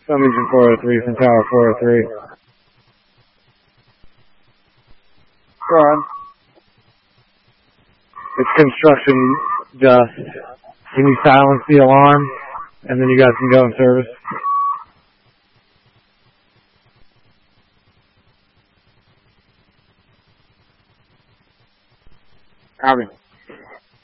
Summington 403 from Tower 403. Go on. It's construction dust. Can you silence the alarm? And then you guys can go in service. Copy.